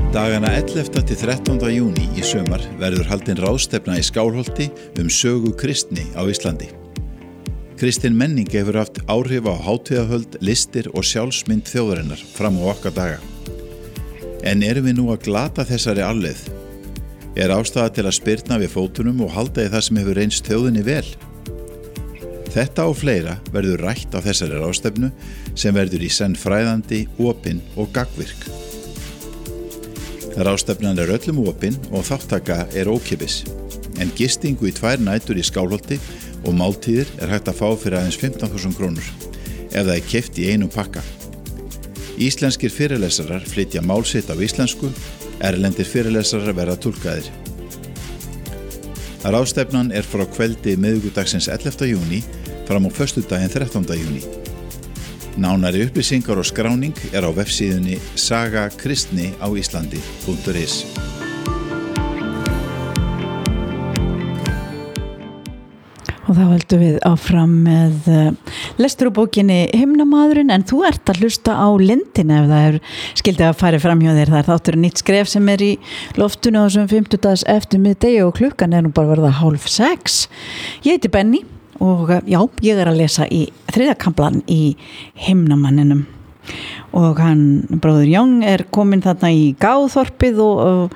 Dagana 11. til 13. júní í sumar verður haldin ráðstefna í Skálholti sögu kristni á Íslandi. Kristin menning hefur haft áhrif á hátíðahöld, listir og sjálfsmynd þjóðarinnar fram á okkar daga. En erum við nú að glata þessari arfleifð? Er ástæða til að spyrna við fótunum og halda í það sem hefur reynst þjóðinni vel? Þetta og fleira verður rætt á þessari ráðstefnu sem verður í senn fræðandi, opin og gagnvirk. Ráðstefnan öllum opin og þáttaka ókeypis, en gistingu í 2 nætur í Skálholti og máltíðir hægt að fá fyrir aðeins 15.000 krónur, ef það keypt í einum pakka. Íslenskir fyrirlesarar flytja mál sitt á íslensku, erlendir fyrirlesarar verða túlkaðir. Ráðstefnan frá kveldi miðvikudagsins 11. júní fram á föstudaginn 13. júní. Nánari upplýsingar og skráning á vefsíðunni sagakristniáislandi.is. Og þá höldum við áfram með lestur úr bókinni Himnamaðurinn, en þú ert að hlusta á Lindina ef það skildið að fara fram hjá þér. Það þáttur nýtt skref sem í loftinu á þessum 50. eftirmiðdegi og klukkan nú bara verða 5:30. Ég heiti Benny og já, ég að lesa í 3. kaflan í Himnamanninum. Og hann, bróðir Jón, kominn þarna í Gáðþorpið og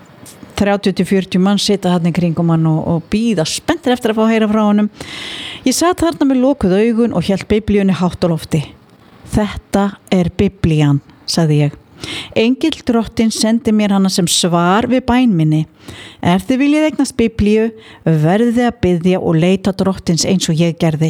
30-40 mann sita þarna í kringum hann og bíða spenntir eftir að fá að heyra frá honum. Ég sat þarna með lokuð augun og hélt biblíunni hátt á lofti. Þetta biblían, sagði ég. Engill drottinn sendi mér hana sem svar við bæn minni. Ef þið viljið eignast biblíu, verðið þið að biðja og leita drottins eins og ég gerði.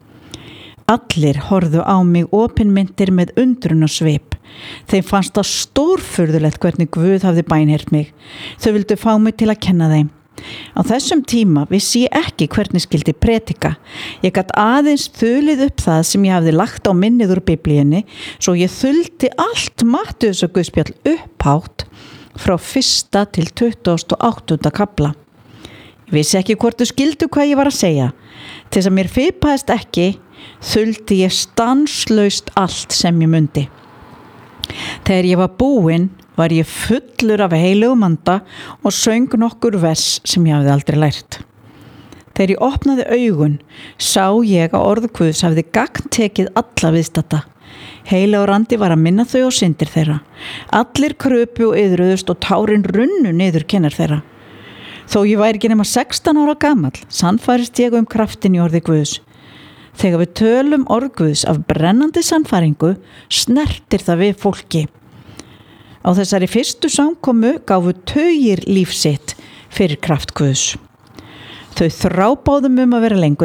Allir horfðu á mig opinmyndir með undrun og svip. Þeim fannst það stórfurðulegt hvernig Guð hafði bænheyrt mig. Þau vildu fá mig til að kenna þeim. Á þessum tíma vissi ég ekki hvernig skildi predika. Ég gat aðeins þulið upp það sem ég hafði lagt á minnið úr biblíunni, svo ég þuldi allt Mattheus og Guðspjall upphátt frá 1. til 28. kafla. Ég vissi ekki hvort þau skildu hvað ég var að segja. Til þess að mér fipaðist ekki, þuldi ég stanslaust allt sem ég mundi. Þegar ég var búin var ég fullur af heilugum anda og söng nokkur vers sem ég hafði aldrei lært. Þegar ég opnaði augun sá ég að orð Guðs hafði gagntekið alla viðstadda. Heilagur andi var að minna þau á syndir þeirra. Allir krupu og iðruðust og tárin runnu niður kinnar þeirra. Þó ég væri ekki nema 16 ára gamall, sannfærist ég kraftin í orði Guðs. Þegar við tölum orð Guðs af brennandi sannfæringu, snertir það við fólki. Á þessari fyrstu samkomu gáfu tugir líf sitt fyrir kraft Guðs. Þau þrábáðum að vera lengur